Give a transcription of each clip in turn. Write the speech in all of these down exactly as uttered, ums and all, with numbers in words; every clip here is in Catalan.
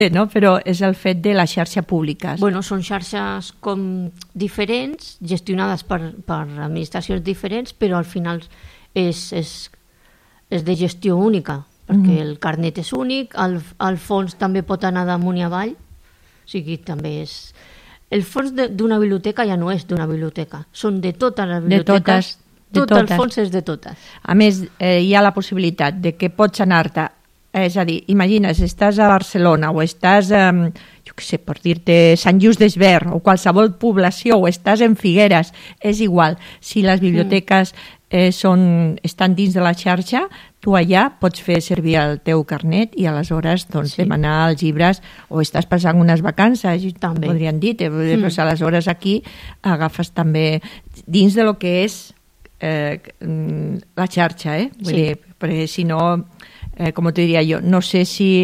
no? Però és el fet de la xarxa pública. Bueno, són xarxes com diferents, gestionades per, per administracions diferents, però al final és, és, és de gestió única, perquè mm. el carnet és únic, el, el fons també pot anar d'amunt i avall, o sigui, també és... El fons d'una biblioteca ja no és d'una biblioteca, són de totes les biblioteques, de totes, de tot totes. El fons és de totes. A més, eh, hi ha la possibilitat de que pots anar-te, és a dir, imagina, si estàs a Barcelona o estàs, eh, jo què sé, per dir-te Sant Just Desvern o qualsevol població o estàs en Figueres, és igual. Si les biblioteques eh, són, estan dins de la xarxa, tu allà pots fer servir el teu carnet i aleshores doncs, sí. demanar els llibres o estàs passant unes vacances, també. Podrien dir, mm. doncs, aleshores aquí agafes també dins de lo que és eh, la xarxa, eh? Vull sí. dir, perquè si no... Eh, com t'ho diria jo, no sé si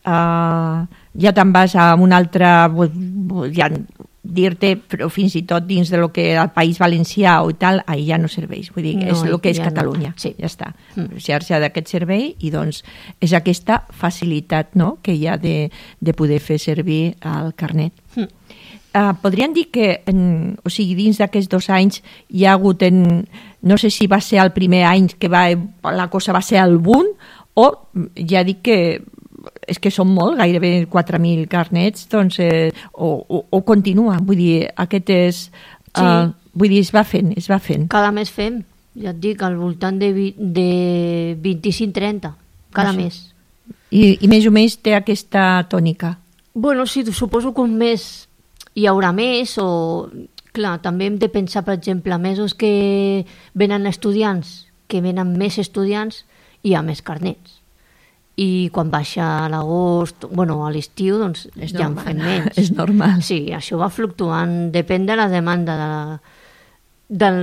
uh, ja te'n vas a un altre, ja dir-te, però fins i tot dins de lo que el País Valencià o tal, ahí ja no serveix, vull dir, no, és el que és ja Catalunya, no. sí. ja està, mm. xarxa d'aquest servei i doncs és aquesta facilitat, no?, que hi ha de, de poder fer servir el carnet. Mm. Uh, podríem dir que, en, o sigui, dins d'aquests dos anys hi ha hagut, en, no sé si va ser el primer any que va, la cosa va ser el boom, o ja dic que és que són molt, gairebé quatre mil carnets, doncs, eh, o, o, o continua, vull dir, aquest és... Sí. Uh, vull dir, es va fent, es va fent. Cada mes fem, ja et dic, al voltant de, de vint-i-cinc trenta, cada Això. mes. I, I més o menys té aquesta tònica? Bueno, sí, suposo que un mes hi haurà més, o... Clar, també hem de pensar, per exemple, mesos que venen estudiants, que venen més estudiants, hi ha més carnets. I quan baixa a l'agost, bueno, a l'estiu, doncs és ja normal. En fem menys. És normal. Sí, això va fluctuant, depèn de la demanda de la, del,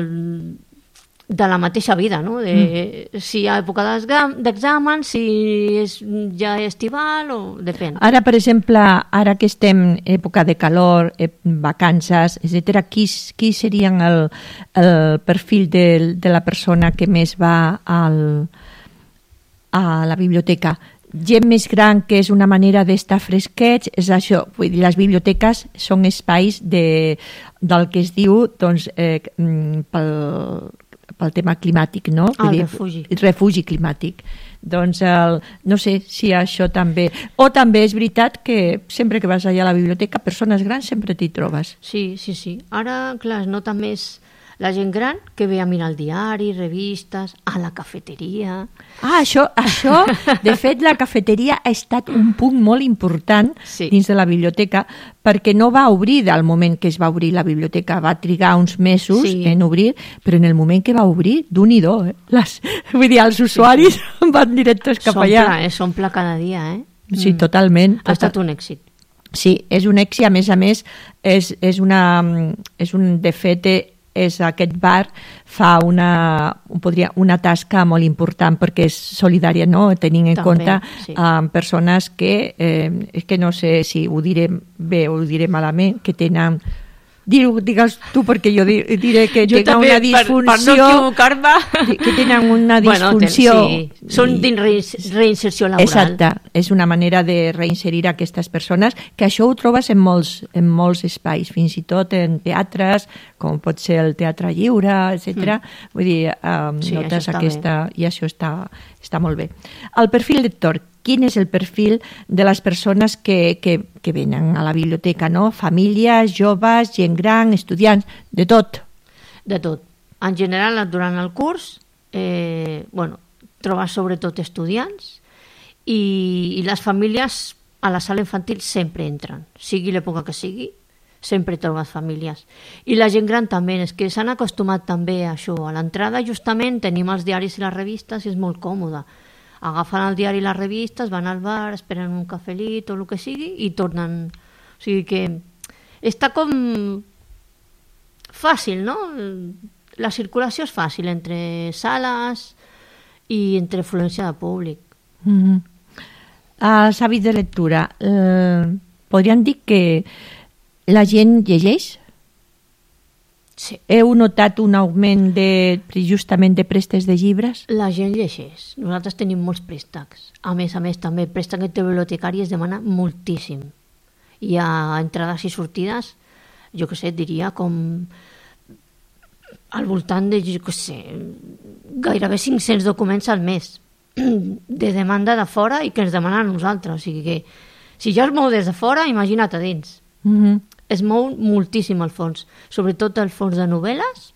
de la mateixa vida, no? De, mm. Si hi ha època d'examen, si és ja estival, o depèn. Ara, per exemple, ara que estem en època de calor, eh, vacances, etcètera, qui, qui serien el, el perfil de, de la persona que més va al... a la biblioteca? Gent més gran, que és una manera d'estar fresquets, és això, vull dir, les biblioteques són espais de, del que es diu, doncs, eh, pel, pel tema climàtic, no? Ah, el refugi. Refugi climàtic. Doncs, el, no sé si això també... O també és veritat que sempre que vas allà a la biblioteca, persones grans sempre t'hi trobes. Sí, sí, sí. Ara, clar, es nota més... La gent gran que ve a mirar el diari, revistes, a la cafeteria... Ah, això, això de fet, la cafeteria ha estat un punt molt important sí. dins de la biblioteca, perquè no va obrir del moment que es va obrir la biblioteca, va trigar uns mesos sí. en obrir, però en el moment que va obrir, d'un-i-do, eh? Les, vull dir, els usuaris sí, sí. van directes cap s'omple, allà. Eh? S'omple cada dia, eh? Sí, totalment. Ha estat un èxit. Sí, és un èxit, a més a més, és, és, una, és un, de fet, és aquest bar fa una, podria, una tasca molt important perquè és solidària, no? Tenint en També, compte sí. um, persones que, eh, és que no sé si ho diré bé o ho diré malament, que tenen... Dir-ho, digues tu, perquè jo diré que jo tenen també, una disfunció... Per, per no equivocar-me... Que tenen una disfunció... Bueno, sí, són dins reinserció laboral. Exacte, és una manera de reinserir aquestes persones, que això ho trobes en molts, en molts espais, fins i tot en teatres, com pot ser el Teatre Lliure, etcètera. Mm. Vull dir, um, sí, notes aquesta... Bé. I això està, està molt bé. El perfil lector, quin és el perfil de les persones que, que, que venen a la biblioteca, no? Famílies, joves, gent gran, estudiants, de tot. De tot. En general, durant el curs, eh, bueno, trobes sobretot estudiants i, i les famílies a la sala infantil sempre entren, sigui l'època que sigui, sempre trobes famílies. I la gent gran també, és que s'han acostumat també a això. A l'entrada, justament, tenim els diaris i les revistes i és molt còmode. Agafen el diari i les revistes, van al bar, esperen un cafelit o el que sigui i tornen. O sigui que està com fàcil, no? La circulació és fàcil entre sales i entre afluència de públic. Mm-hmm. Els hàbits de lectura. Eh, podríem dir que la gent llegeix? Sí. Heu notat un augment de, justament de préstecs de llibres? La gent llegeix. Nosaltres tenim molts préstecs. A més a més, també el préstec entre bibliotecari es demana moltíssim. Hi ha entrades i sortides, jo què sé, diria com al voltant de, jo què sé, gairebé cinc-cents documents al mes de demanda de fora i que ens demanen a nosaltres. O sigui que si ja es mou des de fora, imagina't a dins. Mm-hmm. Es mou moltíssim el fons, sobretot el fons de novel·les.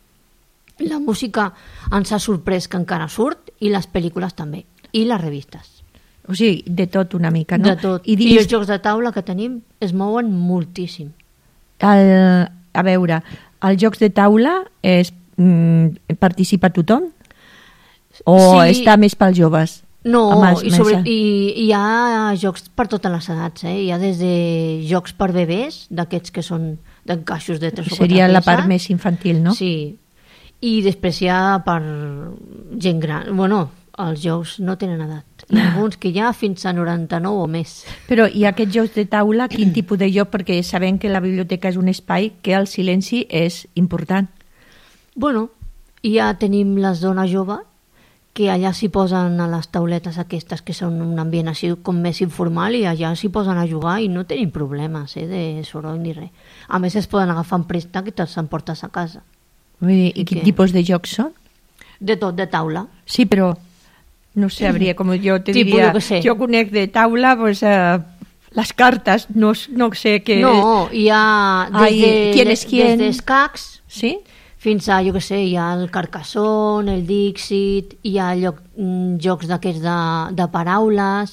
La música ens ha sorprès que encara surt, i les pel·lícules també, i les revistes. O sigui, de tot una mica, no? De tot. I, I, dins... els jocs de taula que tenim es mouen moltíssim. El, a veure, als jocs de taula es, mm, participa tothom? O Sí. està més pels joves? No, Amb i, sobre, i, i hi ha jocs per totes les edats, eh? Hi ha des de jocs per bebès, d'aquests que són d'encaixos de tres o quatre peces. Seria la part més infantil, no? Sí, i després hi ha per gent gran. Bueno, els jocs no tenen edat. Hi ha alguns que hi ha fins a noranta-nou o més. Però i aquests jocs de taula, quin tipus de joc? Perquè sabem que la biblioteca és un espai que el silenci és important. Bueno, ja tenim la zona jove, que allà s'hi posen a les tauletes aquestes que són un ambient així com més informal, i allà s'hi posen a jugar i no tenim problemes eh, de soroll ni res. A més es poden agafar en préstec i te'ls emportes a casa. Vull dir, I quin que- tipus de jocs són? De tot, de taula. Sí, però no sabria, com jo te Tipo, diria, jo què sé. jo conec de taula, pues, eh, les cartes, no, no sé què... No, hi ha des Ai, de, ¿quién es quién? des d'escacs Sí? fins a, jo què sé, hi ha el Carcassonne, el Dixit, hi ha lloc, mm, jocs d'aquests de, de paraules,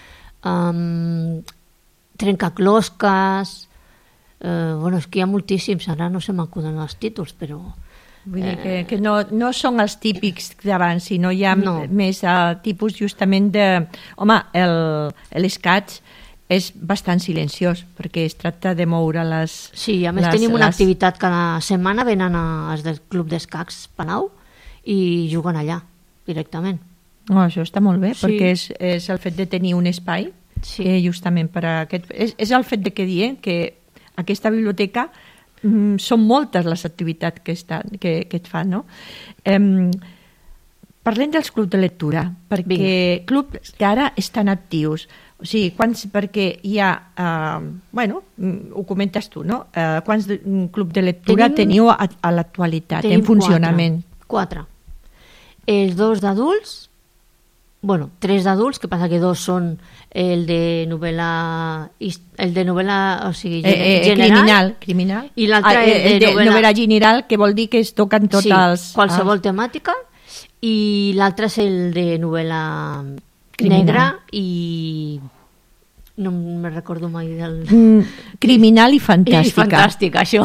um, trencaclosques, eh, bueno, és que hi ha moltíssims, ara no se m'acuden els títols, però... Vull dir que, que no, no són els típics d'abans, sinó hi ha No. més uh, tipus justament de... Home, el, l'escaig és bastant silenciós, perquè es tracta de moure les... Sí, a més les, tenim una les... activitat cada setmana, venen a, els del Club d'Escacs Palau i juguen allà, directament. Oh, això està molt bé, Sí. perquè és, és el fet de tenir un espai, Sí. que justament per a aquest... És, és el fet de que diem que aquesta biblioteca mm, són moltes les activitats que, estan, que, que et fan, no? Em, parlem dels clubs de lectura, perquè Vinga. clubs que ara estan actius. O sigui, quants, perquè hi ha, eh, bueno, mm, ho comentes tu, no? Eh, quants de, mm, club de lectura Tenim- teniu a, a l'actualitat, Tenim en funcionament? Quatre. quatre. Els dos d'adults, bueno, tres d'adults, que passa que dos són el de novel·la, his- el de novel·la, o sigui, Eh, eh, general, criminal, criminal. I l'altre Ah, és de el de novel·la- novel·la general, que vol dir que es toquen tots sí, els... qualsevol els... temàtica, i l'altre és el de novel·la Criminal. negra i no me recordo mai del... Mm, criminal i I fantàstica. fantàstica, això.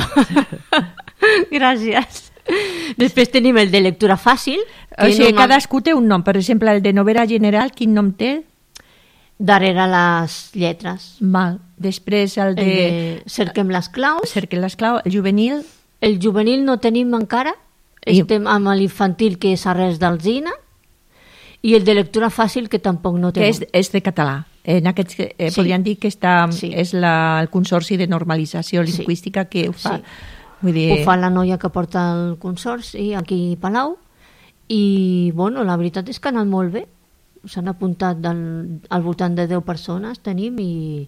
Gràcies. Després tenim el de lectura fàcil. O que sigui, normal- cadascú té un nom. Per exemple, el de novel·la general, quin nom té? Darrere les lletres. Val. Després el El de... de Cerquem les claus. Cercle l'esclau, el juvenil... El juvenil no tenim encara. I- Estem amb l'infantil, que és Arrels d'Alzina. I el de lectura fàcil, que tampoc no té que nom. és, és de català. En aquests, eh, Sí. podríem dir que està, Sí. és la, el Consorci de Normalització Sí. Lingüística que ho fa. Sí. Vull dir, Ho fa la noia que porta el consorci aquí a Palau, i bueno, la veritat és que ha anat molt bé. S'han apuntat del, al voltant de deu persones tenim, i,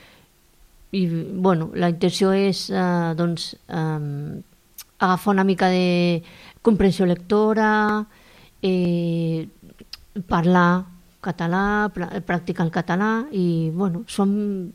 i bueno, la intenció és eh, doncs, eh, agafar una mica de comprensió lectora, eh, parlar català, pra- practicar el català, i bueno, som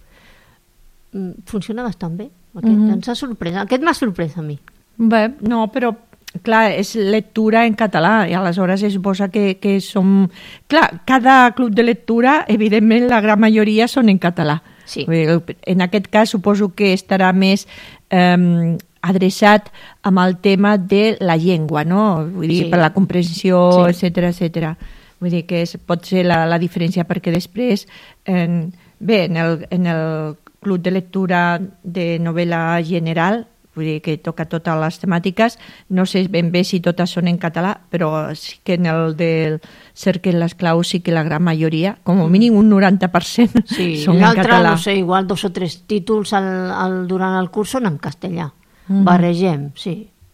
mm, funciona bastant bé. Aquest, Mhm. ens ha sorprès. Aquest m'ha sorprès a mi. Bé, no, però clar, és lectura en català i aleshores es suposa que, que som... Clar, cada club de lectura, evidentment, la gran majoria són en català. Sí. Vull dir, en aquest cas suposo que estarà més eh, adreçat amb el tema de la llengua, no? Vull dir, Sí. per la comprensió, Sí. etcètera, etcètera. Vull dir que és, pot ser la, la diferència, perquè després, en, bé, en el, en el club de lectura de novel·la general, vull dir que toca totes les temàtiques, no sé ben bé si totes són en català, però sí que en el del Cercle les claus sí que la gran majoria, com a mínim un noranta per cent, Sí, són en l'altre, català. no sé, igual dos o tres títols al, al, durant el curs són en castellà. Mm. Barregem, sí.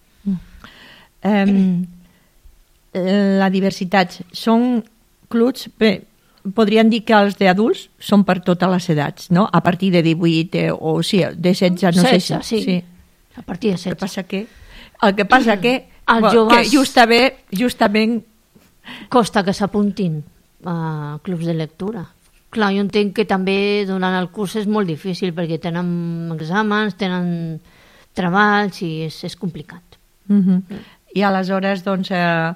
Um, la diversitat. Són clubs... Bé, podríem dir que els d'adults són per totes les edats, no? A partir de divuit eh, o sí, de setze, no setze, sé si... Sí. sí. A partir de setze. El que passa que... El que passa que... Els bueno, joves... que justament, justament... Costa que s'apuntin a clubs de lectura. Clar, jo entenc que també durant el curs és molt difícil perquè tenen exàmens, tenen treballs i és, és complicat. Uh-huh. I aleshores, doncs... Eh,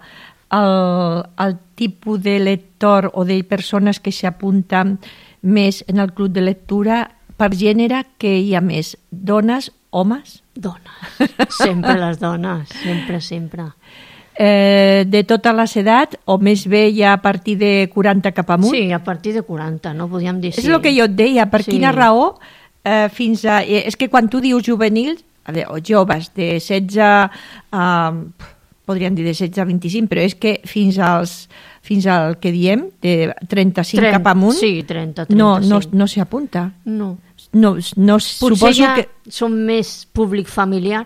El, el tipus de lector o de persones que s'apunten més en el club de lectura per gènere, que hi ha més? Dones, homes? Dones, sempre les dones, sempre, sempre. Eh, de totes les edats o més bé ja a partir de quaranta cap amunt? Sí, a partir de quaranta, no podíem dir sí. És el que jo et deia, per sí. quina raó eh, fins a... Eh, és que quan tu dius juvenils, a veure, o joves de setze a... podríem dir de setze a vint-i-cinc, però és que fins als fins al que diem, de trenta-cinc trenta, cap amunt, sí, trenta, trenta-cinc. No, no, no s'hi apunta. No. No, no Potser suposo ja que... són més públic familiar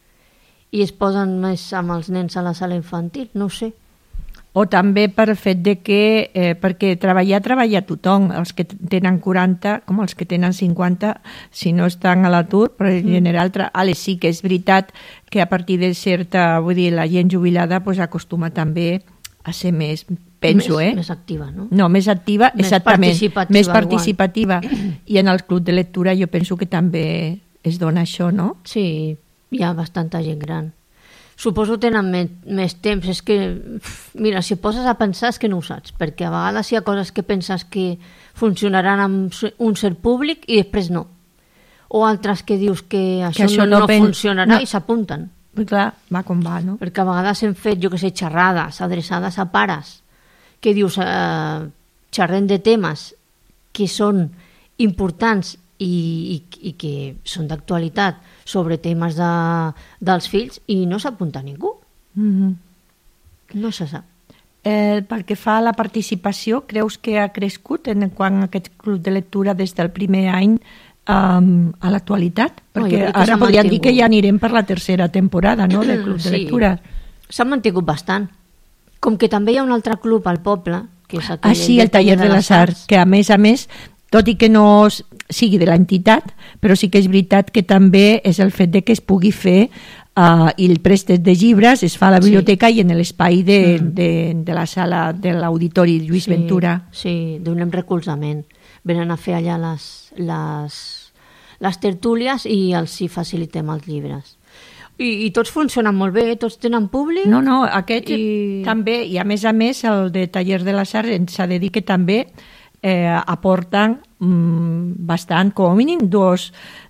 i es posen més amb els nens a la sala infantil, no ho sé. O també per el fet de que, eh, perquè treballar, treballa tothom, els que tenen quaranta, com els que tenen cinquanta, si no estan a l'atur, però en general, tra... Ale, sí que és veritat que a partir de certa, vull dir, la gent jubilada pues, acostuma també a ser més, penso, més, eh? Més activa, no? No, més activa, més exactament. Participativa, més participativa. I en el club de lectura jo penso que també es dona això, no? Sí, hi ha bastanta gent gran. Suposo que tenen més, més temps. És que, mira, si poses a pensar és que no ho saps, perquè a vegades hi ha coses que penses que funcionaran amb un cert públic i després no. O altres que dius que això, que això no, no pen... funcionarà no. I s'apunten. Clar, va com va, no? Perquè a vegades hem fet, jo que sé, xerrades adreçades a pares, que dius, eh, xerrem de temes que són importants i, i, i que són d'actualitat sobre temes de, dels fills i no s'apunta ningú. Mm-hmm. No se sap. Eh, pel que fa a la participació, creus que ha crescut en quant a aquest club de lectura des del primer any um, a l'actualitat? Perquè no, ara podríem dir que ja anirem per la tercera temporada, no?, del club de sí. lectura. S'ha mantingut bastant. Com que també hi ha un altre club al poble, que és ah, sí, el Taller de les Arts, que a més a més, tot i que no sigui de l'entitat, però sí que és veritat que també és el fet de que es pugui fer uh, i el préstec de llibres es fa a la biblioteca sí. I en l'espai de, mm. de, de la sala de l'auditori Lluís sí, Ventura. Sí, donem recolzament. Venen a fer allà les, les, les tertúlies i els hi facilitem els llibres. I, i tots funcionen molt bé, tots tenen públic. No, no, aquest i... també, i a més a més el de Taller de les Arts ens ha de dir que també eh, aporten mm, bastant, com a mínim dos,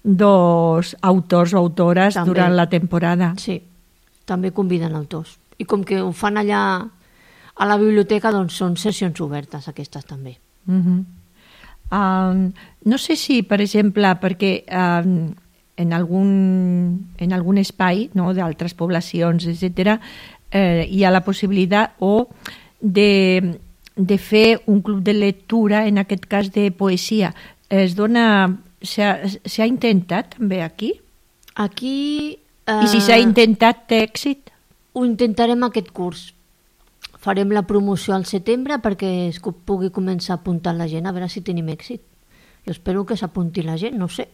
dos autors o autores també. Durant la temporada. Sí, també conviden autors. I com que ho fan allà a la biblioteca, doncs són sessions obertes aquestes també. Uh-huh. um, no sé si, per exemple, perquè... Um, en algun, en algun espai, no?, d'altres poblacions, etcètera, eh, hi ha la possibilitat o de, de fer un club de lectura, en aquest cas de poesia. Es dona... S'ha intentat també aquí? Aquí... Eh, I si s'ha intentat, té èxit? Ho intentarem aquest curs. Farem la promoció al setembre perquè es pugui començar a apuntar la gent, a veure si tenim èxit. Jo espero que s'apunti la gent, no sé.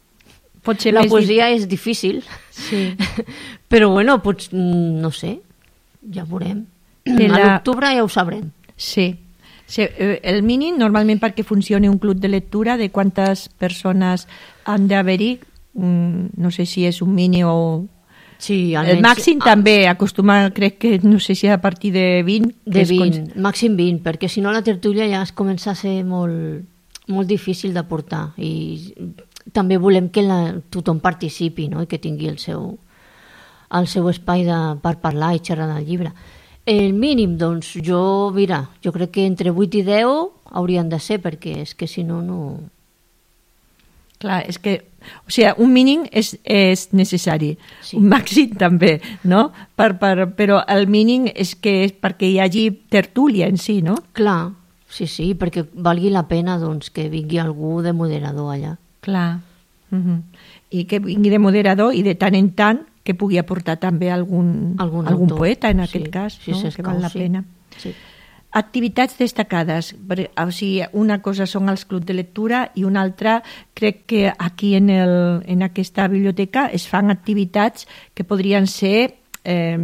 La poesia és difícil, sí. Però bueno, pots, no sé, ja veurem. La... A l'octubre ja ho sabrem. Sí. sí. El mínim, normalment perquè funcioni un club de lectura, de quantes persones han d'haver-hi, no sé si és un mínim o... Sí, almenys... El màxim ah. també acostuma, crec que no sé si a partir de vint. De vint, con... màxim vint, perquè si no la tertúlia ja es comença a ser molt, molt difícil de portar i... També volem que la, tothom participi, no?, i que tingui el seu, el seu espai de, per parlar i xerrar del llibre. El mínim, doncs, jo, mira, jo crec que entre vuit i deu haurien de ser, perquè és que si no, no... Clar, és que, o sigui, un mínim és, és necessari, sí. Un màxim també, no? Per, per, però el mínim és que és perquè hi hagi tertúlia en si, no? Clar, sí, sí, perquè valgui la pena doncs, que vingui algú de moderador allà. Clar. Uh-huh. I que vingui de moderador i de tant en tant que pugui aportar també algun, algun, algun autor. poeta, en sí, aquest cas, sí, no? sí, que val la sí. pena. Sí. Activitats destacades. O sigui, una cosa són els clubs de lectura i una altra, crec que aquí en, el, en aquesta biblioteca es fan activitats que podrien ser... Eh,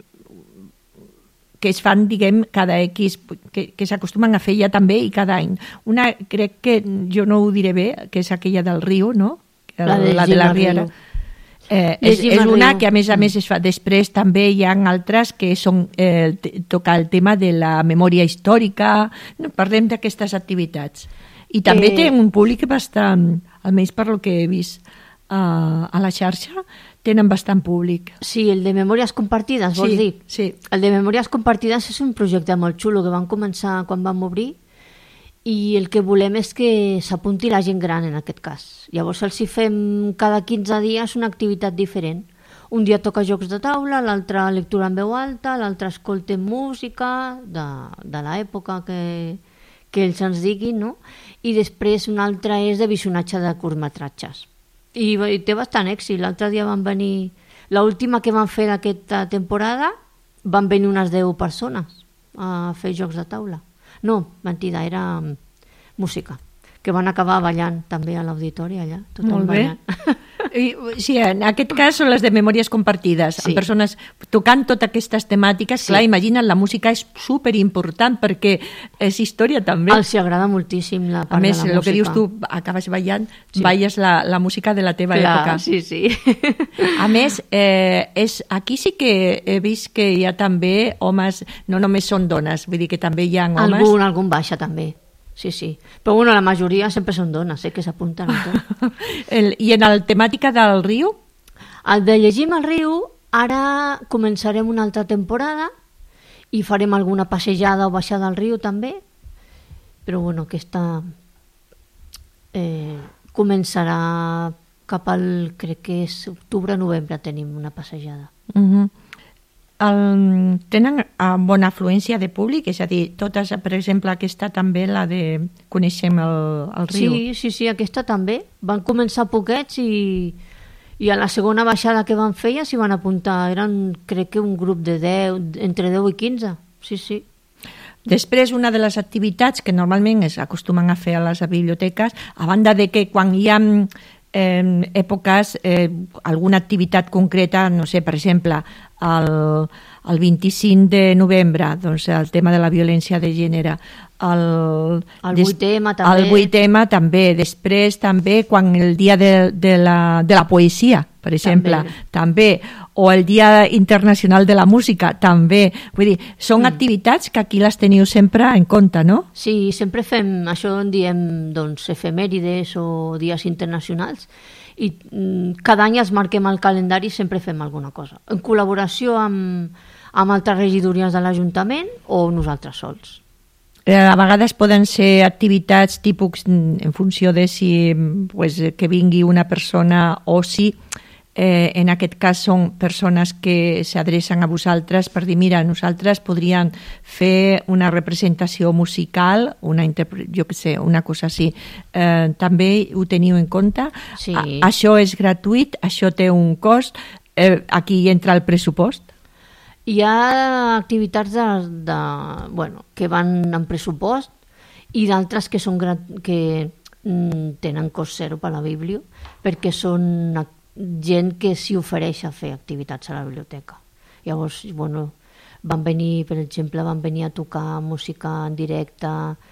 que es fan, diguem, cada X, que, que s'acostumen a fer ja també i cada any. Una, crec que, jo no ho diré bé, que és aquella del riu, no? La de, la de la Riera. Eh, és, és una que a més a més es fa. Després també hi ha altres que són eh, tocar el tema de la memòria històrica. No, parlem d'aquestes activitats. I també eh... té un públic bastant, almenys per lo que he vist uh, a la xarxa, tenen bastant públic. Sí, el de Memòries Compartides, vols sí, dir? Sí. El de Memòries Compartides és un projecte molt xulo que van començar quan vam obrir i el que volem és que s'apunti la gent gran en aquest cas. Llavors els hi fem cada quinze dies una activitat diferent. Un dia toca jocs de taula, l'altre lectura en veu alta, l'altre escolten música de, de l'època que, que ells ens diguin, no? I després un altre és de visionatge de curtmetratges. I, i té bastant èxit. L'altre dia van venir... L'última que van fer d'aquesta temporada van venir unes deu persones a fer jocs de taula. No, mentida, era música. Que van acabar ballant també a l'auditori allà. Molt bé. I, sí, en aquest cas són les de memòries compartides, sí. Amb persones tocant totes aquestes temàtiques. Sí. Clar, imagina't, la música és superimportant perquè és història també. Els agrada moltíssim la part a més, de la música. A més, el que dius tu, acabes ballant, sí. Balles la, la música de la teva Clar, època. Sí, sí. A més, eh, és, aquí sí que he vist que hi ha també homes, no només són dones, vull dir que també hi ha homes. Algun, algun baixa també. Sí, sí. Però bueno, la majoria sempre són dones, eh, que s'apunten a tot. el, I en la temàtica del riu? El de Llegim al riu, ara començarem una altra temporada i farem alguna passejada o baixada al riu també. Però bueno, aquesta eh, començarà cap al, crec que és octubre-novembre tenim una passejada. Uh-huh. El, tenen bona afluència de públic? És a dir, totes, per exemple, aquesta també, la de Coneixem el, el riu. Sí, sí, sí, aquesta també. Van començar poquets i, i a la segona baixada que van fer ja s'hi van apuntar. Eren, crec que un grup de deu, entre deu i quinze. Sí, sí. Després, una de les activitats que normalment es acostumen a fer a les biblioteques, a banda de que quan hi ha eh, èpoques, eh, alguna activitat concreta, no sé, per exemple, el, el vint-i-cinc de novembre, doncs el tema de la violència de gènere, el, el vuit ema també. El vuit ema també, després també quan el dia de, de, la, de la poesia, per exemple, també. també, o el Dia Internacional de la Música, també. Vull dir, són mm. activitats que aquí les teniu sempre en compte, no? Sí, sempre fem, això en diem, doncs, efemèrides o dies internacionals, i cada any els marquem al calendari i sempre fem alguna cosa. En col·laboració amb, amb altres regidories de l'Ajuntament o nosaltres sols. A vegades poden ser activitats tipus en funció de si pues, que vingui una persona o si eh, en aquest cas són persones que s'adrecen a vosaltres per dir, mira, nosaltres podríem fer una representació musical, una jo què sé, una cosa així. Eh, també ho teniu en compte? Sí. A, això és gratuït, això té un cost, eh, aquí entra el pressupost? Hi ha activitats de, de, bueno, que van en pressupost i d'altres que, són, que mm, tenen cost zero per a la Bíblia perquè són gent que s'hi ofereix a fer activitats a la biblioteca. Llavors, bueno, van venir, per exemple, van venir a tocar música en directe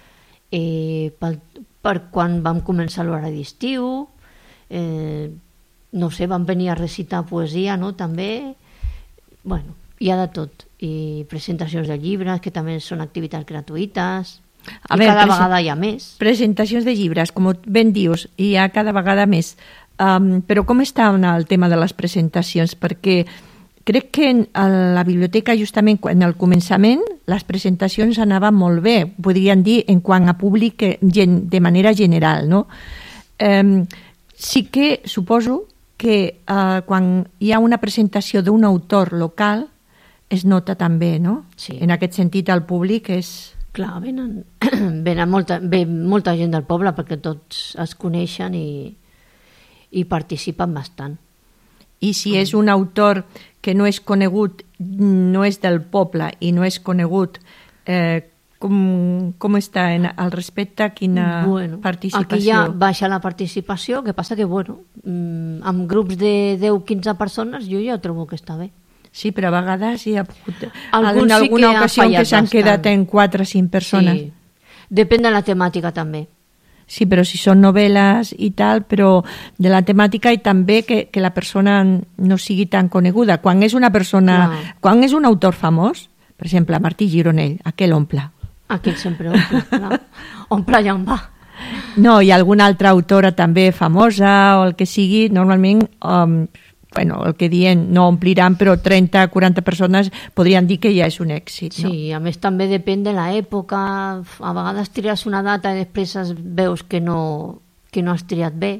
eh, per, per quan vam començar l'horari d'estiu, eh, no sé, van venir a recitar poesia, no?, també. Bueno, hi ha de tot. I presentacions de llibres, que també són activitats gratuïtes. A I veure, cada vegada hi ha més. Presentacions de llibres, com ben dius, hi ha cada vegada més. Um, però com està el tema de les presentacions? Perquè crec que a la biblioteca, justament en el començament, les presentacions anaven molt bé, podríem dir, en quant a públic de manera general, no? Um, sí que suposo que uh, quan hi ha una presentació d'un autor local es nota també, no? Sí. En aquest sentit, el públic és... Clar, venen, venen molta, ve molta gent del poble perquè tots es coneixen i, i participen bastant. I si és un autor que no és conegut, no és del poble i no és conegut, eh, com, com està en, al respecte? Quina bueno, participació? Aquí ja baixa la participació, que passa que, bueno, amb grups de deu a quinze persones jo ja trobo que està bé. Sí, però a vegades hi ha hagut Alguns en alguna sí que ocasió que s'han bastant. quedat en quatre o cinc persones. Sí. Depèn de la temàtica també. Sí, però si són novel·les i tal, però de la temàtica i també que, que la persona no sigui tan coneguda. Quan és una persona, Clar. quan és un autor famós, per exemple, Martí Gironell, aquell omple. Aquell sempre omple, clar. Omple ja en va. No, i alguna altra autora també famosa o el que sigui, normalment, um, bueno, el que dient, no ompliran, però trenta a quaranta persones podrien dir que ja és un èxit, no? Sí, a més també depèn de l'època. A vegades tires una data i després veus que no, que no has triat bé.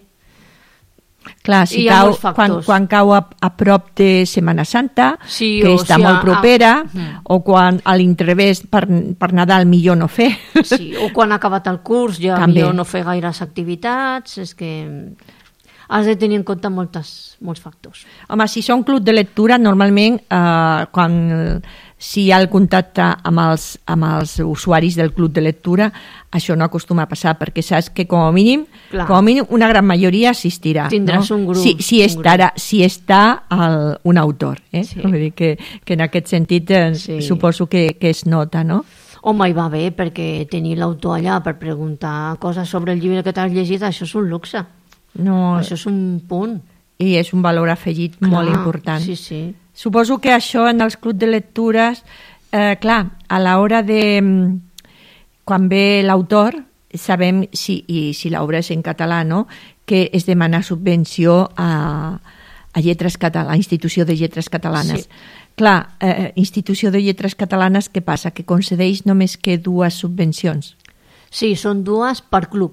Clar, si hi ha cau, molts quan, factors. quan cau a, a prop de Setmana Santa, Sí, que o està si molt a- propera, a- Mm. o quan a l'inrevés per, per Nadal millor no fer. Sí, o quan ha acabat el curs ja També. millor no fer gaires activitats. És que has de tenir en compte moltes, molts factors. Home, si són club de lectura, normalment, eh, quan, si hi ha el contacte amb els, amb els usuaris del club de lectura, això no acostuma a passar, perquè saps que com a mínim, Clar. com a mínim una gran majoria assistirà. Tindràs no? un grup, Si, si, un estarà, si està el, un autor. Eh? Sí. Vull dir que, que en aquest sentit eh, Sí. suposo que, que es nota, no? Home, hi va bé, perquè tenir l'autor allà per preguntar coses sobre el llibre que t'has llegit, això és un luxe. No, Això és un punt. i és un valor afegit Clar, molt important. Sí, sí. Suposo que això en els clubs de lectures, eh, clar, a l'hora de... mm, quan ve l'autor, sabem, si, i si l'obra és en català, no?, que es demana subvenció a, a Lletres Catalanes, a Institució de Lletres Catalanes. Sí. Clar, eh, Institució de Lletres Catalanes, què passa? Que concedeix només que dues subvencions. Sí, són dues per club.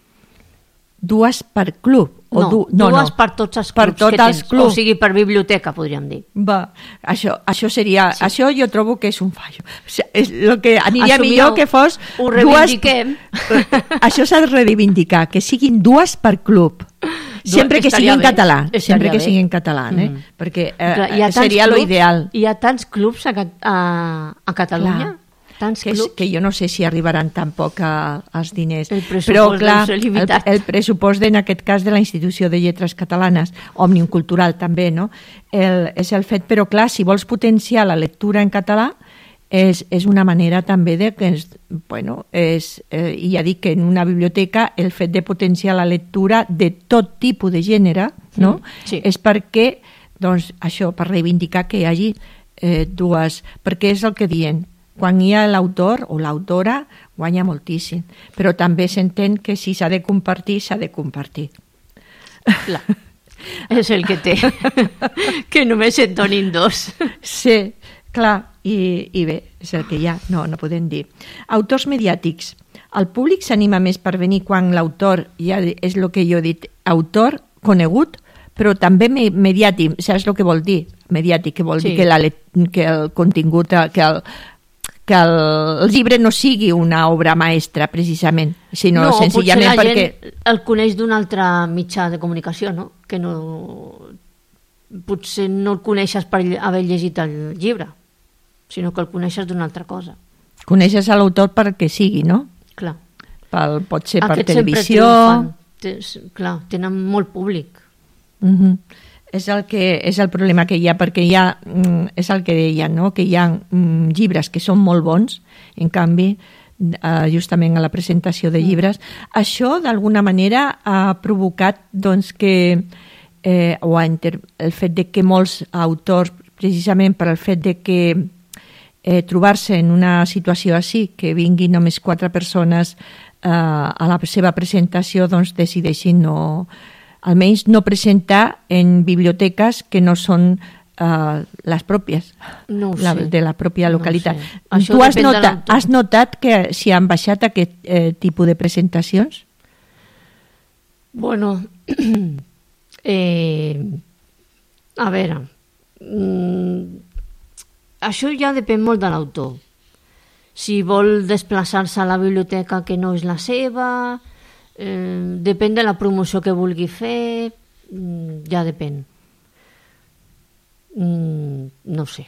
Dues per club? O No, du... no, dues no. per tots els Per clubs tots que els tens. clubs. O sigui, per biblioteca, podríem dir. Va, això, això seria... Sí. Això jo trobo que és un fallo. O sigui, és el que aniria Assumir-ho, millor que fos... ho reivindiquem. Dues... Això s'ha de reivindicar, que siguin dues per club. Sempre que sigui estaria en bé, català. estaria Sempre que bé. sigui en català, eh? Mm. Perquè eh, Clar, hi ha tants seria lo clubs- ideal. Hi ha tants clubs a, Ca- a, a Catalunya. Clar. Tants Que, és, clubs. que jo no sé si arribaran tampoc a, als diners. El pressupost Però, clar, deu ser el, limitat. el pressupost en aquest cas de la Institució de Lletres Catalanes, Òmnium Cultural també, no? El, és el fet, però clar, si vols potenciar la lectura en català, és, és una manera també de que, és, bueno, és, eh, i ja dic que en una biblioteca el fet de potenciar la lectura de tot tipus de gènere, no? Mm, sí. És perquè, doncs, això, per reivindicar que hi hagi eh, dues... Perquè és el que dient, quan hi ha l'autor o l'autora, guanya moltíssim. Però també s'entén que si s'ha de compartir, s'ha de compartir. Clar. És el que té. Que només et donin dos. Sí, clar, i, i bé, és el que hi ha, no, no podem dir. Autors mediàtics. El públic s'anima més per venir quan l'autor, ja és el que jo he dit, autor conegut, però també me, mediàtic, saps el que vol dir? Mediàtic, que vol Sí. dir que, la, let- que el contingut, que el, que el, el llibre no sigui una obra maestra, precisament, sinó no, senzillament potser la perquè... gent el coneix d'un altre mitjà de comunicació, no? Que no... Potser no el coneixes per lle- haver llegit el llibre, sinó que el coneixes d'una altra cosa. Coneixes a l'autor perquè sigui, no? Clar. Pel, pot ser per Aquests sempre televisió... triomfan. Tens- Clar, tenen molt públic. Mhm. És el que és el problema que hi ha, perquè hi ha, mm, és el que deia, no? Que hi ha mm, llibres que són molt bons, en canvi, eh, justament a la presentació de llibres, això d'alguna manera ha provocat doncs, que eh, o ha inter... el fet de que molts autors, precisament per el fet de que eh, trobar-se en una situació així, que vinguin només quatre persones eh, a la seva presentació, doncs decideixin no, almenys no presentar en biblioteques que no són uh, les pròpies, No ho la, sé. de la pròpia No ho localitat. sé. Això Tu has, depèn de nota, l'autor. has notat que s'hi han baixat aquest eh, tipus de presentacions? Bueno, eh, a veure, mm, això ja depèn molt de l'autor. Si vol desplaçar-se a la biblioteca que no és la seva, eh, depèn de la promoció que vulgui fer, mm, ja depèn. Mm, no sé.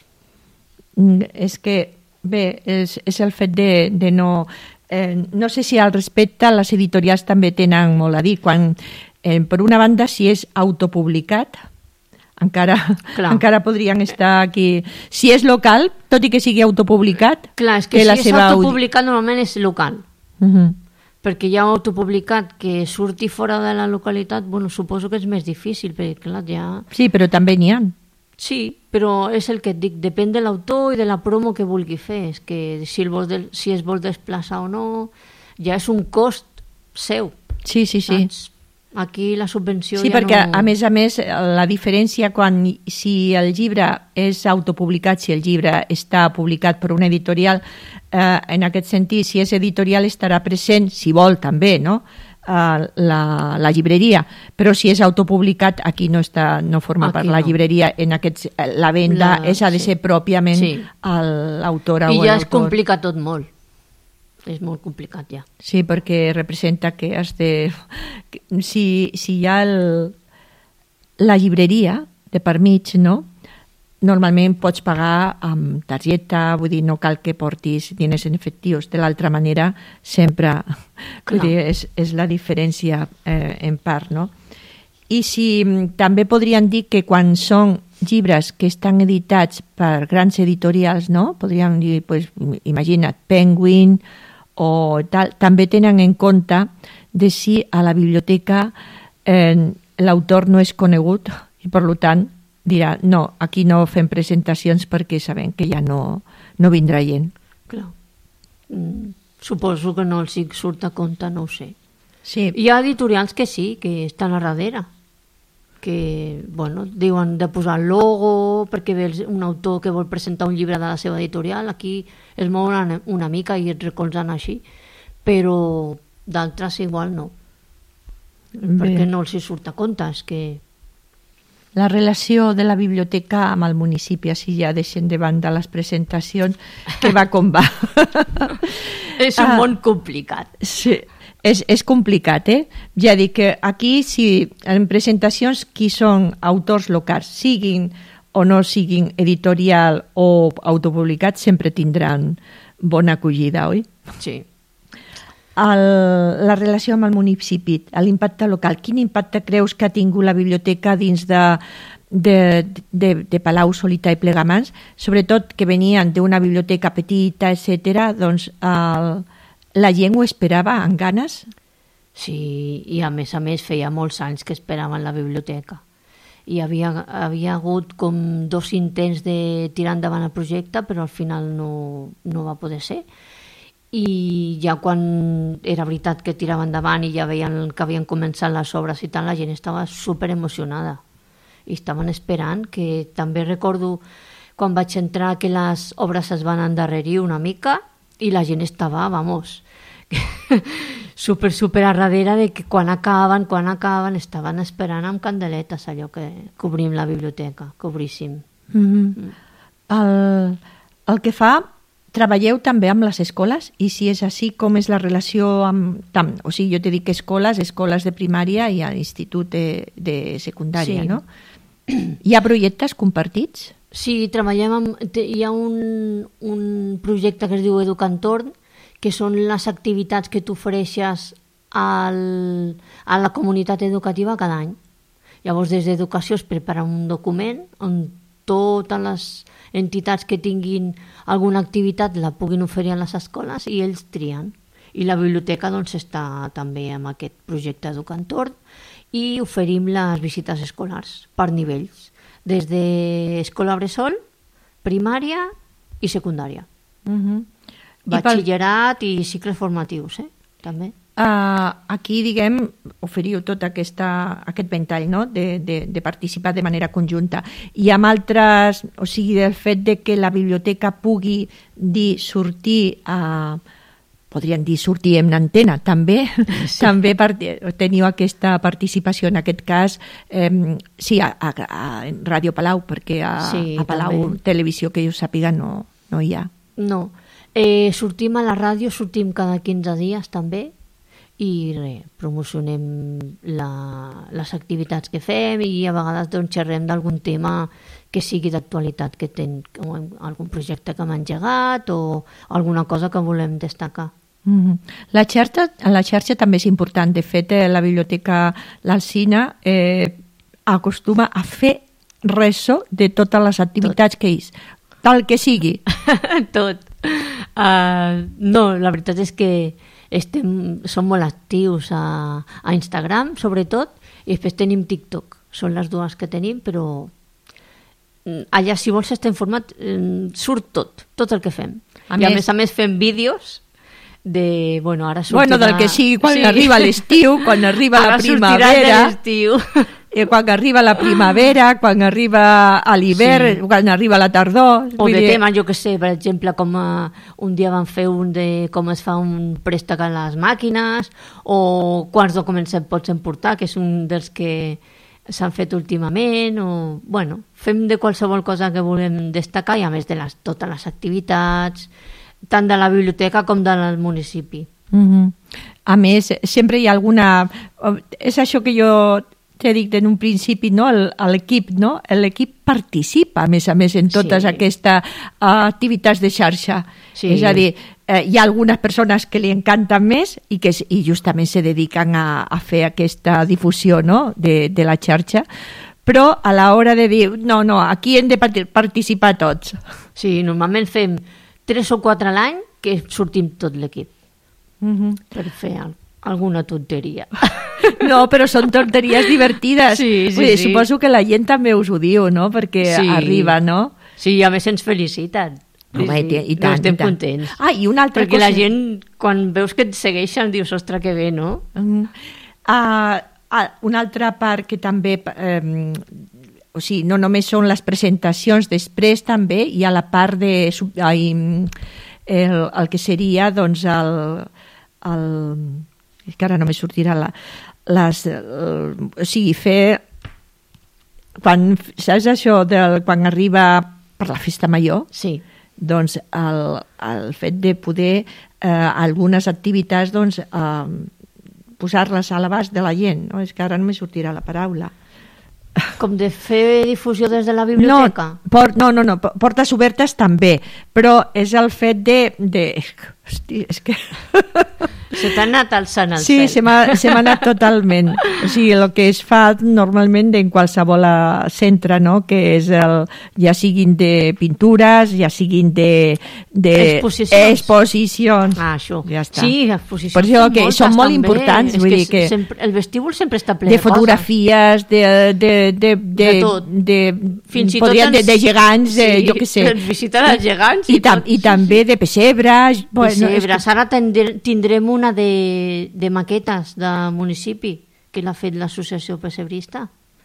Mm, és que, bé, és, és el fet de, de no... Eh, no sé si al respecte les editorials també tenen molt a dir. Quan, eh, per una banda, si és autopublicat, encara, encara podrien estar aquí. Si és local, tot i que sigui autopublicat... Clar, és que, que si és seva autopublicat audi... normalment és local. Uh -huh. Perquè hi ha autopublicat que surti fora de la localitat, bueno, suposo que és més difícil, perquè clar, ja... Sí, però també n'hi ha. Sí, però és el que et dic, depèn de l'autor i de la promo que vulgui fer. És que si, el vol de, si es vol desplaçar o no, ja és un cost seu. Sí, sí, sí. Saps? Aquí la subvenció sí, ja perquè no... a més a més la diferència quan si el llibre és autopublicat, si el llibre està publicat per una editorial, eh, en aquest sentit, si és editorial estarà present, si vol també, no?, eh, la, la llibreria, però si és autopublicat aquí no està, no forma part no. la llibreria, en aquest, la venda la, és, ha de sí. ser pròpiament sí. l'autora o l'autor. I ja es complica tot molt. És molt complicat ja. Sí, perquè representa que has de... Si, si hi ha el, la llibreria de per mig, no? Normalment pots pagar amb targeta, vull dir, no cal que portis diners en efectius. De l'altra manera, sempre vull dir, és, és la diferència eh, en part, no? I si també podríem dir que quan són llibres que estan editats per grans editorials, no? Podríem dir, pues, imagina't, Penguin o tal, també tenen en compte de si a la biblioteca eh, l'autor no és conegut i per tant dirà, no, aquí no fem presentacions perquè sabem que ja no, no vindrà gent. Clar. Mm, suposo que no els surt a compte, no ho sé. Sí. Hi ha editorials que sí, que estan a darrere, que, bueno, diuen de posar el logo perquè ve un autor que vol presentar un llibre de la seva editorial, aquí es mouen una, una mica i et recolzen així, però d'altres igual no. Bé. Perquè no els hi surt a compte, és que... La relació de la biblioteca amb el municipi, així ja deixen de banda les presentacions, que va com va. És un ah, món complicat. Sí, és, és complicat, eh? Ja dic que aquí, si en presentacions, qui són autors locals, siguin o no siguin editorial o autopublicats, sempre tindran bona acollida, oi? Sí. El, la relació amb el municipi, l'impacte local, quin impacte creus que ha tingut la biblioteca dins de, de, de, de Palau, Solità i Plegamans, sobretot que venien d'una biblioteca petita, etcètera, doncs el, la gent ho esperava amb ganes? Sí, i a més a més feia molts anys que esperaven la biblioteca. I havia, havia hagut com dos intents de tirar endavant el projecte, però al final no, no va poder ser. I ja quan era veritat que tirava endavant i ja veien que havien començat les obres i tal, la gent estava super emocionada i estaven esperant, que també recordo quan vaig entrar que les obres es van endarrerir una mica i la gent estava, vamos, super, super a darrere de que quan acaben, quan acaben, estaven esperant amb candeletes allò que cobrim la biblioteca, que obríssim. Mm-hmm. Mm. El, el que fa... Treballeu també amb les escoles i si és així, com és la relació amb... Tam, o sigui, jo t'he dit que escoles, escoles de primària i a institut de, de secundària, sí. No? Hi ha projectes compartits? Sí, treballem amb... Hi ha un, un projecte que es diu Educantorn, que són les activitats que tu ofereixes al, a la comunitat educativa cada any. Llavors, des d'Educació es prepara un document on totes les entitats que tinguin alguna activitat la puguin oferir a les escoles i ells trien. I la biblioteca doncs, està també amb aquest projecte Educantorn i oferim les visites escolars per nivells, des d'escola bressol, primària i secundària. Uh-huh. Batxillerat i, pel... i cicles formatius, eh? també. Uh, aquí, diguem, oferiu tot aquesta, aquest ventall, no? de, de, de participar de manera conjunta. I amb altres, o sigui, del fet de que la biblioteca pugui dir sortir a... podrien dir sortir en antena, també, sí. també part... teniu aquesta participació, en aquest cas, eh, sí, a, a, a Ràdio Palau, perquè a, sí, a Palau també. Televisió, que jo sàpiga, no, no hi ha. No, eh, sortim a la ràdio, sortim cada quinze dies també, i res, promocionem la, les activitats que fem i a vegades doncs, xerrem d'algun tema que sigui d'actualitat, que ten algun projecte que hem engegat o alguna cosa que volem destacar. Mm-hmm. La xarxa, la xarxa també és important. De fet, la biblioteca l'Alsina eh, acostuma a fer ressò de totes les activitats Tot. que és, tal que sigui. Tot. Uh, no, la veritat és que estem, som molt actius a, a Instagram, sobretot, i després tenim TikTok. Són les dues que tenim, però allà, si vols estar informat, surt tot, tot el que fem. A I més, a més a més fem vídeos de, bueno, ara sortirà... Bueno, del que sigui, quan sí. arriba l'estiu, quan arriba ara la primavera... l'estiu. Quan arriba la primavera, quan arriba a l'hivern, sí. quan arriba la tardor... O de dir... temes, jo que sé, per exemple, com uh, un dia van fer un de com es fa un préstec a les màquines, o quants documents et pots emportar, que és un dels que s'han fet últimament, o, bueno, fem de qualsevol cosa que volem destacar i a més de les, totes les activitats, tant de la biblioteca com del municipi. Mm-hmm. A més, sempre hi ha alguna... És això que jo t'he dit en un principi, no? L'equip, no? L'equip participa, a més a més, en totes sí. aquestes uh, activitats de xarxa. Sí. És a dir, eh, hi ha algunes persones que li encanten més i que i justament se dediquen a, a fer aquesta difusió, no? de, de la xarxa, però a l'hora de dir, no, no, aquí hem de participar tots. Sí, normalment fem tres o quatre a l'any que sortim tot l'equip mm-hmm. per fer alguna tonteria. No, però són tonteries divertides. Sí, sí, Vull dir, sí. Suposo que la gent també us ho diu, no? Perquè sí. arriba, no? Sí, i a més ens feliciten. Home, sí, sí. I tant, no, estem i tant. contents. Ah, i una altra Perquè cosa... la gent, quan veus que et segueixen, dius, ostres, que bé, no? Mm. Uh, uh, una altra part que també... Um, o sigui, no només són les presentacions, després també hi ha la part de... Uh, el, el que seria, doncs, el... el és que ara no me sortirà la... Les, uh, o sigui, fer... Quan, saps això del quan arriba per la festa major? Sí. Doncs el, el fet de poder eh, algunes activitats doncs, eh, posar-les a l'abast de la gent, no? És que ara no me sortirà la paraula. Com de fer difusió des de la biblioteca? No, por, no, no, no, portes obertes també, però és el fet de... de hosti, és que... Se t'ha anat alçant el sí, cel. Sí, se m'ha anat totalment. O sigui, el que es fa normalment en qualsevol centre, no? Que és el, ja siguin de pintures, ja siguin de, de exposicions. exposicions. Ah, això. Ja està. Sí, exposicions per això són que moltes, són molt també. importants. És Vull que dir que sempre, el vestíbul sempre està ple de, de fotografies, de, de, de, de, de tot. De, fins i tot ens, de, de gegants, sí, de, jo què sé. Ens visiten els gegants. I, I, tam, tot. i també de pessebres. Bueno, pessebres. Que... Ara tindrem una de, de maquetes de municipi que l'ha fet l'associació pessebrista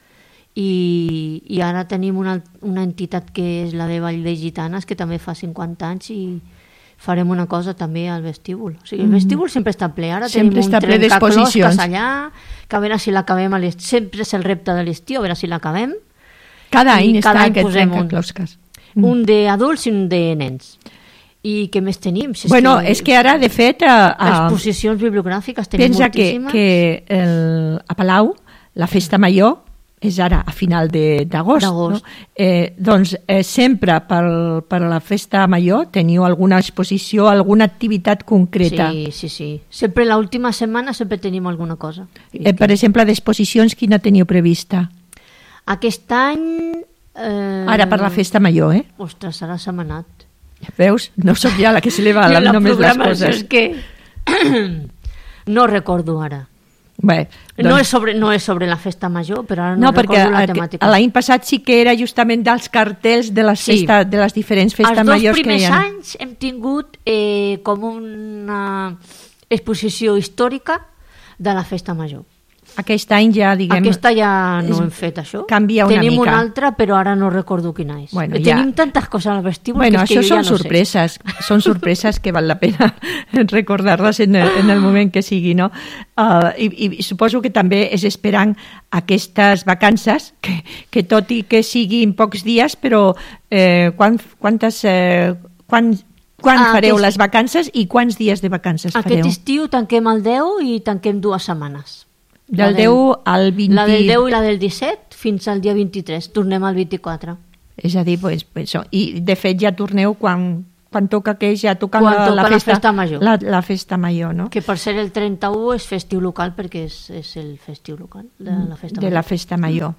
i, i ara tenim una, una entitat que és la de Vall de Gitanes que també fa cinquanta anys i farem una cosa també al vestíbul. O sigui, el vestíbul mm. sempre està ple. Ara sempre tenim un trencaclosques allà, que a veure si l'acabem a l'estiu. Sempre és el repte de l'estiu, a veure si l'acabem. Cada any I cada està any aquest trencaclosques. Un, un d'adults i un de nens. I què més tenim? Si és bueno, que, és que ara, de fet... Uh, exposicions bibliogràfiques tenim pensa moltíssimes. Pensa que, que el, a Palau, la festa major, és ara a final d'agost. No? Eh, doncs eh, sempre per, per la festa major teniu alguna exposició, alguna activitat concreta. Sí, sí, sí. Sempre l'última setmana sempre tenim alguna cosa. Eh, per exemple, d'exposicions, quina teniu prevista? Aquest any... Eh... Ara per la festa major, eh? Ostres, ara s'ha manat. Veus? No sóc ja la que se li va la només les coses. És que no recordo ara. Bé, doncs... no, és sobre, no és sobre la festa major, però ara no, no recordo la temàtica. L'any passat sí que era justament dels cartells de les, sí. festa, de les diferents festes majors que hi ha. Els dos primers anys hem tingut eh, com una exposició històrica de la festa major. Aquest any ja, diguem... Aquesta ja no hem fet, això. Canvia una Tenim mica. una altra, però ara no recordo quina és. Bueno, Tenim ja... tantes coses al vestíbul bueno, que és que jo ja no sorpreses, sé. Són sorpreses que val la pena recordar-les en, el, en el moment que sigui, no? Uh, i, I suposo que també és esperant aquestes vacances, que, que tot i que siguin pocs dies, però eh, quan, quantes... Eh, quan, Quan Ah, fareu aquest- les vacances i quants dies de vacances Aquest fareu? estiu tanquem el deu i tanquem dues setmanes. La Del deu al vint... La del deu i la del disset fins al dia vint-i-tres. Tornem al vint-i-quatre. És a dir, pues, pues, això. I de fet ja torneu quan, quan toca que ja toca, Quan la, toca la, la festa, festa major. La, la festa major, no? Que per ser el trenta-u és festiu local perquè és, és el festiu local de la festa de major. la festa major.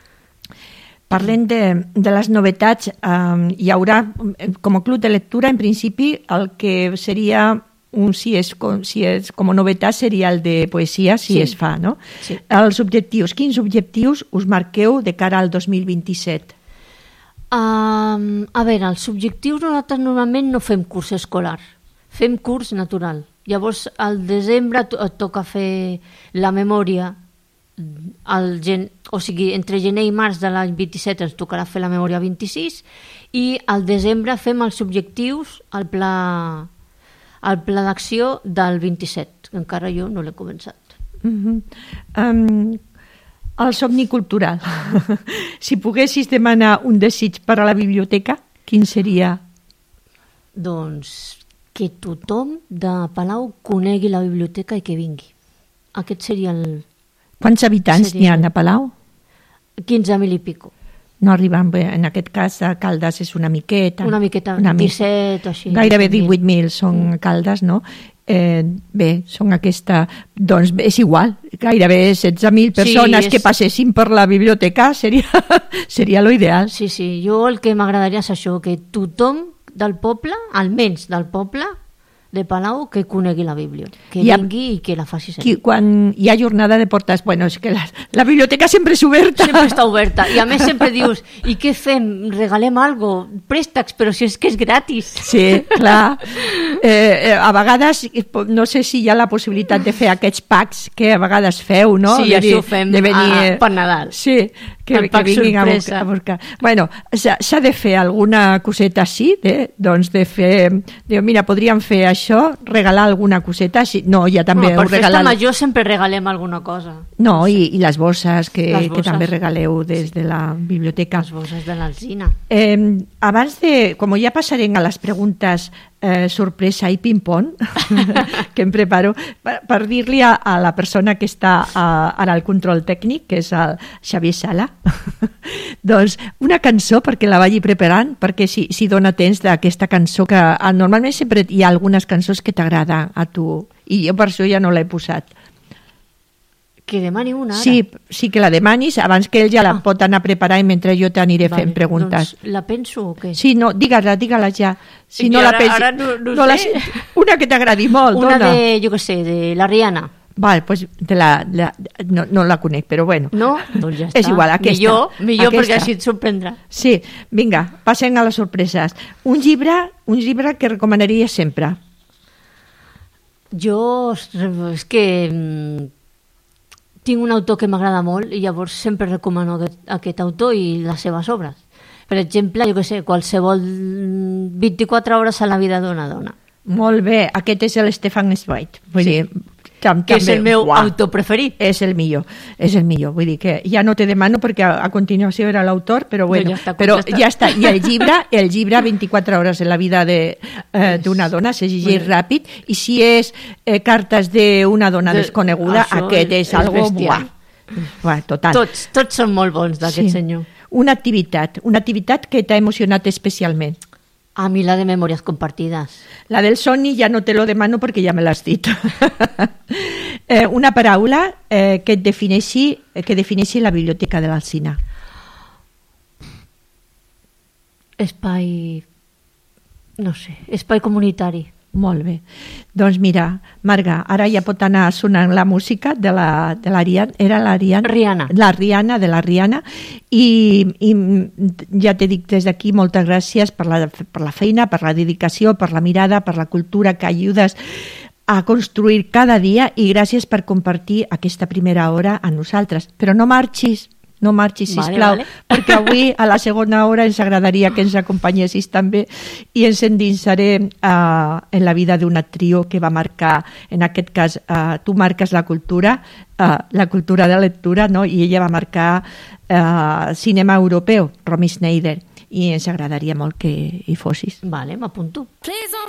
Parlem de, de les novetats. Eh, hi haurà, eh, com a club de lectura, en principi, el que seria, un, si, és, com- si és com a novetat, seria el de poesia, si Sí. es fa, no? Sí. Els objectius, quins objectius us marqueu de cara al dos mil vint-i-set? Um, a veure, els objectius nosaltres normalment no fem curs escolar, fem curs natural. Llavors, al desembre to- et toca fer la memòria, al gen... o sigui, entre gener i març de l'any vint-i-set ens tocarà fer la memòria vint-i-sis i al desembre fem els objectius al pla, al pla d'acció del vint-i-set, que encara jo no l'he començat. Uh-huh. um, el somni cultural. Si poguessis demanar un desig per a la biblioteca, quin seria? Doncs que tothom de Palau conegui la biblioteca i que vingui. Aquest seria el Quants habitants Seria- n'hi ha a Palau? quinze mil i pico. No arriben bé, en aquest cas a Caldes és una miqueta. Una miqueta, una mi- disset o així. Gairebé disset mil. divuit mil són Caldes, no? Eh, bé, són aquesta... Doncs bé, és igual, gairebé setze mil persones és- que passessin per la biblioteca seria, seria lo ideal. Sí, sí, jo el que m'agradaria és això, que tothom del poble, almenys del poble de Palau, que conegui la Bíblia, que I a- vingui i que la faci servir. Qui, quan hi ha jornada de portes... Bueno, és que la, la biblioteca sempre és oberta. Sempre està oberta. I a més sempre dius, i què fem? Regalem algo? Préstecs, però si és que és gratis. Sí, clar. Eh, eh, a vegades, eh, po- no sé si hi ha la possibilitat de fer aquests packs que a vegades feu, no? Sí, De això dir- ho fem de venir, a- eh, per Nadal. Sí, que, El que pack vinguin a sorpresa. buscar, a buscar. Bueno, s'ha s'ha de fer alguna coseta així, de, doncs de fer... De, mira, podríem fer això, regalar alguna coseta així. No, ja també Home, per heu festa regalat... major sempre regalem alguna cosa. No, i, i les bosses que, Les que bosses. també regaleu des de la biblioteca. Les bosses de l'alzina. Eh, abans de, com ja passarem a les preguntes eh, sorpresa i ping-pong que em preparo, per, per dir-li a, a la persona que està a, ara al control tècnic, que és el Xavier Sala, doncs una cançó perquè la vagi preparant, perquè si, si dona temps d'aquesta cançó que ah, normalment sempre hi ha algunes cançons que t'agrada a tu, i jo per això ja no l'he posat. Que demani una ara. Sí, sí que la demanis abans que ell ja la Ah. pot anar preparant mentre jo t'aniré Vale, fent preguntes. Doncs la penso o què? Sí, no, digue-la, digue-la ja. Si I no ara- la pensi, ara no- no la sé. sé. Una que t'agradi molt, Una dona. de, jo què sé, de la Rihanna. Vale, pues te la, la, no, no la conec, però bueno. No? Doncs ja està. És igual, aquesta. Millor, millor aquesta. perquè així et sorprendrà. Sí, vinga, passem a les sorpreses. Un llibre, un llibre que recomanaria sempre. Jo, és que mm, tinc un autor que m'agrada molt i llavors sempre recomano aquest, aquest autor i les seves obres. Per exemple, jo què sé, qualsevol mm, vint-i-quatre hores a la vida d'una dona, Molt bé, aquest és el Stefan Zweig. Vull dir, tam, que és també, el meu uah, autor preferit. És el millor, és el millor. Vull dir que ja no te demano perquè a, a continuació era l'autor, però bueno, ja està però contestat. ja està. I el llibre, el llibre vint-i-quatre hores en la vida de, eh, d'una dona, se llegeix ràpid, i si és eh, cartes d'una dona De- desconeguda, això aquest és, és algo bestial. buah. Buah, total. Tots, tots són molt bons d'aquest Sí. senyor. Una activitat, una activitat que t'ha emocionat especialment. A mi la de Memòries Compartides. La del somni ja no te lo demano perquè ja me l'has dit. eh, una paraula eh, que et defineixi, que defineixi la biblioteca de l'Alzina. Espai... no sé, espai comunitari. Molt bé. Doncs mira, Marga, ara ja pot anar sonant la música de la, de la Rihanna, era la Rihanna? Rihanna. La Rihanna, de la Rihanna, i, i ja t'he dit des d'aquí moltes gràcies per la, per la feina, per la dedicació, per la mirada, per la cultura que ajudes a construir cada dia, i gràcies per compartir aquesta primera hora amb nosaltres. Però no marxis, no marxis, sisplau, Vale, vale. perquè avui a la segona hora ens agradaria que ens acompanyessis també i ens endinsarem uh, en la vida d'una trio que va marcar, en aquest cas, uh, tu marques la cultura, uh, la cultura de lectura, no? I ella va marcar uh, cinema europeu, Romy Schneider, i ens agradaria molt que hi fossis. Vale, m'apunto. Please don't